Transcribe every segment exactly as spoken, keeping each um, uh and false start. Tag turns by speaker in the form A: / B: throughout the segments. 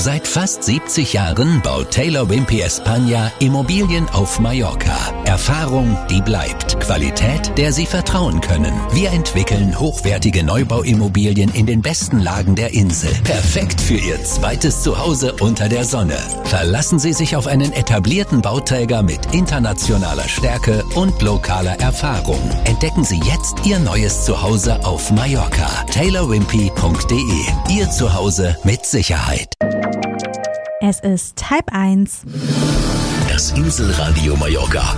A: Seit fast siebzig Jahren baut Taylor Wimpey España Immobilien auf Mallorca. Erfahrung, die bleibt. Qualität, der Sie vertrauen können. Wir entwickeln hochwertige Neubauimmobilien in den besten Lagen der Insel. Perfekt für Ihr zweites Zuhause unter der Sonne. Verlassen Sie sich auf einen etablierten Bauträger mit internationaler Stärke und lokaler Erfahrung. Entdecken Sie jetzt Ihr neues Zuhause auf Mallorca. taylor wimpey punkt de. Ihr Zuhause mit Sicherheit.
B: Es ist halb eins.
A: Das Inselradio Mallorca.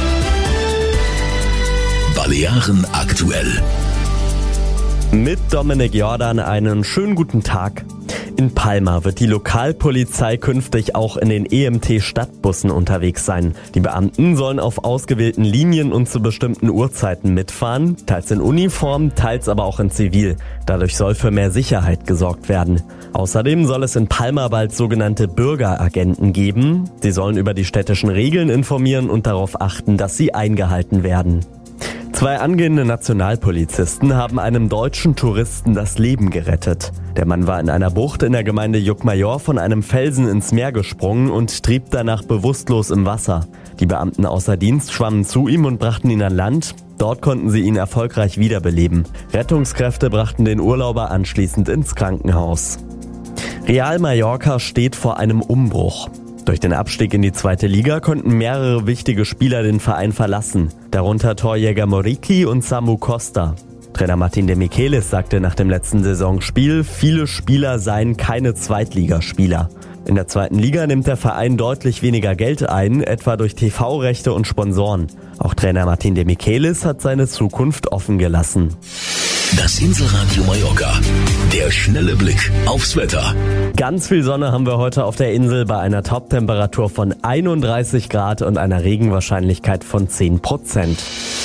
A: Balearen aktuell.
C: Mit Dominik Jordan einen schönen guten Tag. In Palma wird die Lokalpolizei künftig auch in den E M T-Stadtbussen unterwegs sein. Die Beamten sollen auf ausgewählten Linien und zu bestimmten Uhrzeiten mitfahren, teils in Uniform, teils aber auch in Zivil. Dadurch soll für mehr Sicherheit gesorgt werden. Außerdem soll es in Palma bald sogenannte Bürgeragenten geben. Sie sollen über die städtischen Regeln informieren und darauf achten, dass sie eingehalten werden. Zwei angehende Nationalpolizisten haben einem deutschen Touristen das Leben gerettet. Der Mann war in einer Bucht in der Gemeinde Llucmajor von einem Felsen ins Meer gesprungen und trieb danach bewusstlos im Wasser. Die Beamten außer Dienst schwammen zu ihm und brachten ihn an Land. Dort konnten sie ihn erfolgreich wiederbeleben. Rettungskräfte brachten den Urlauber anschließend ins Krankenhaus. Real Mallorca steht vor einem Umbruch. Durch den Abstieg in die zweite Liga konnten mehrere wichtige Spieler den Verein verlassen, darunter Torjäger Muriqi und Samu Costa. Trainer Martín de Michelis sagte nach dem letzten Saisonspiel, viele Spieler seien keine Zweitligaspieler. In der zweiten Liga nimmt der Verein deutlich weniger Geld ein, etwa durch T V-Rechte und Sponsoren. Auch Trainer Martín de Michelis hat seine Zukunft offen gelassen.
A: Das Inselradio Mallorca. Der schnelle Blick aufs Wetter.
C: Ganz viel Sonne haben wir heute auf der Insel bei einer Toptemperatur von einunddreißig Grad und einer Regenwahrscheinlichkeit von zehn Prozent.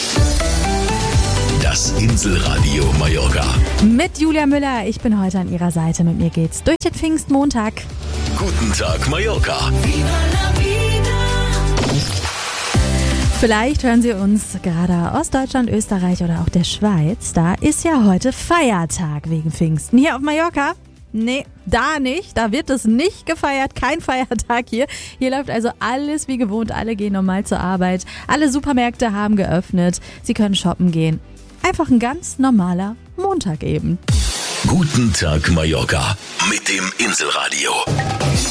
A: Das Inselradio Mallorca.
B: Mit Julia Müller, ich bin heute an Ihrer Seite. Mit mir geht's durch den Pfingstmontag.
A: Guten Tag Mallorca.
B: Vielleicht hören Sie uns gerade aus Deutschland, Österreich oder auch der Schweiz. Da ist ja heute Feiertag wegen Pfingsten. Hier auf Mallorca? Nee, da nicht. Da wird es nicht gefeiert. Kein Feiertag hier. Hier läuft also alles wie gewohnt. Alle gehen normal zur Arbeit. Alle Supermärkte haben geöffnet. Sie können shoppen gehen. Einfach ein ganz normaler Montag eben.
A: Guten Tag Mallorca mit dem Inselradio.